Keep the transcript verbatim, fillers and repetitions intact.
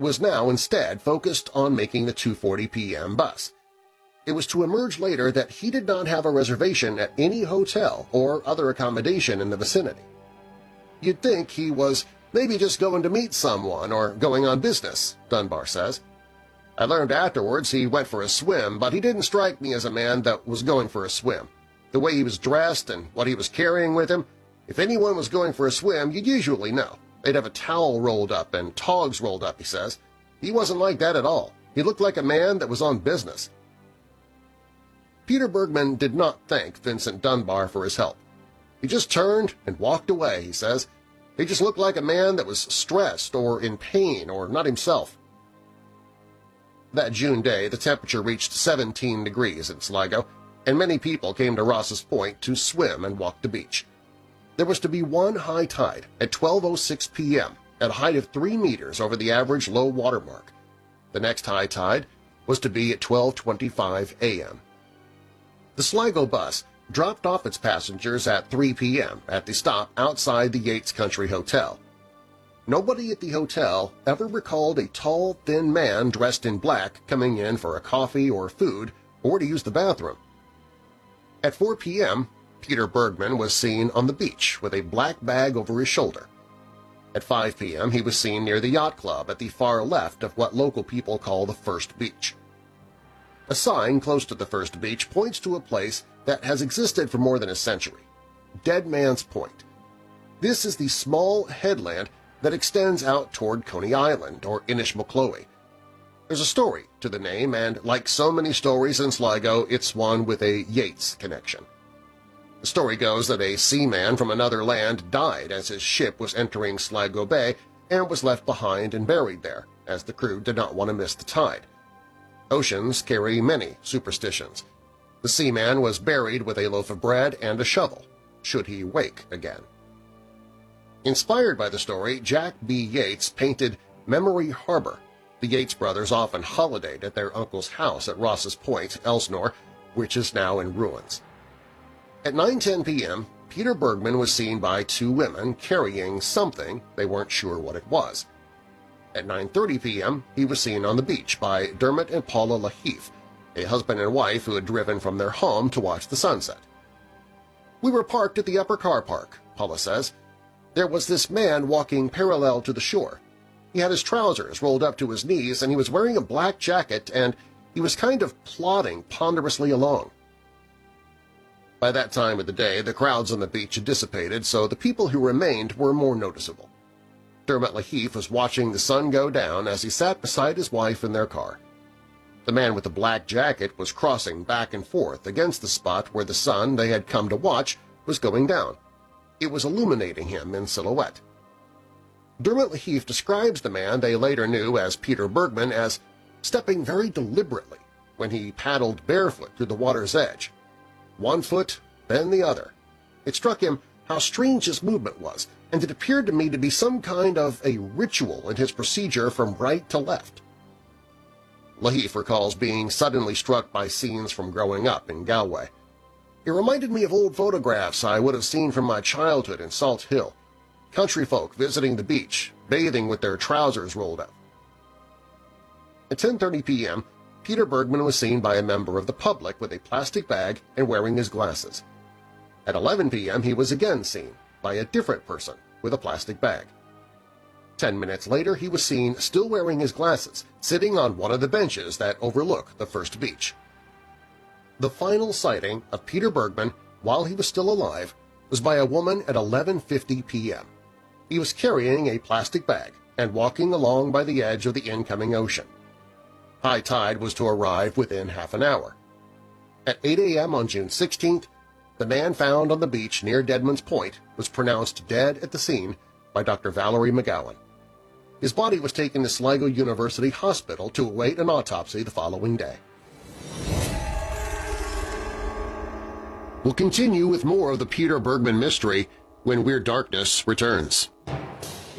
was now instead focused on making the two forty p m bus. It was to emerge later that he did not have a reservation at any hotel or other accommodation in the vicinity. You'd think he was maybe just going to meet someone or going on business, Dunbar says. I learned afterwards he went for a swim, but he didn't strike me as a man that was going for a swim. The way he was dressed and what he was carrying with him, if anyone was going for a swim, you'd usually know. They'd have a towel rolled up and togs rolled up, he says. He wasn't like that at all. He looked like a man that was on business. Peter Bergman did not thank Vincent Dunbar for his help. He just turned and walked away, he says. He just looked like a man that was stressed or in pain or not himself. That June day, the temperature reached seventeen degrees in Sligo, and many people came to Ross's Point to swim and walk the beach. There was to be one high tide at twelve oh six p m at a height of three meters over the average low water mark. The next high tide was to be at twelve twenty-five a m The Sligo bus dropped off its passengers at three p m at the stop outside the Yates Country Hotel. Nobody at the hotel ever recalled a tall, thin man dressed in black coming in for a coffee or food or to use the bathroom. At four p m, Peter Bergman was seen on the beach with a black bag over his shoulder. At five p m, he was seen near the yacht club at the far left of what local people call the First Beach. A sign close to the First Beach points to a place that has existed for more than a century, Dead Man's Point. This is the small headland that extends out toward Coney Island or Inishmocloe. There's a story to the name, and like so many stories in Sligo, it's one with a Yates connection. The story goes that a seaman from another land died as his ship was entering Sligo Bay and was left behind and buried there, as the crew did not want to miss the tide. Oceans carry many superstitions. The seaman was buried with a loaf of bread and a shovel, should he wake again. Inspired by the story, Jack B. Yates painted Memory Harbor. The Yates brothers often holidayed at their uncle's house at Ross's Point, Elsnore, which is now in ruins. At nine ten p m, Peter Bergman was seen by two women carrying something, they weren't sure what it was. At nine thirty p m, he was seen on the beach by Dermot and Paula Laheath, a husband and wife who had driven from their home to watch the sunset. We were parked at the upper car park, Paula says. There was this man walking parallel to the shore. He had his trousers rolled up to his knees, and he was wearing a black jacket, and he was kind of plodding ponderously along. By that time of the day, the crowds on the beach had dissipated, so the people who remained were more noticeable. Dermot Laheath was watching the sun go down as he sat beside his wife in their car. The man with the black jacket was crossing back and forth against the spot where the sun they had come to watch was going down. It was illuminating him in silhouette. Dermot Laheath describes the man they later knew as Peter Bergman as stepping very deliberately when he paddled barefoot through the water's edge. One foot, then the other. It struck him how strange his movement was, and it appeared to me to be some kind of a ritual in his procedure from right to left. Laheath recalls being suddenly struck by scenes from growing up in Galway. It reminded me of old photographs I would have seen from my childhood in Salt Hill. Country folk visiting the beach, bathing with their trousers rolled up. At ten thirty p m, Peter Bergman was seen by a member of the public with a plastic bag and wearing his glasses. At eleven p m, he was again seen by a different person with a plastic bag. Ten minutes later, he was seen still wearing his glasses, sitting on one of the benches that overlook the First Beach. The final sighting of Peter Bergman while he was still alive was by a woman at eleven fifty p m He was carrying a plastic bag and walking along by the edge of the incoming ocean. High tide was to arrive within half an hour. At eight a m on June sixteenth, the man found on the beach near Deadman's Point was pronounced dead at the scene by Doctor Valerie McGowan. His body was taken to Sligo University Hospital to await an autopsy the following day. We'll continue with more of the Peter Bergman mystery when Weird Darkness returns.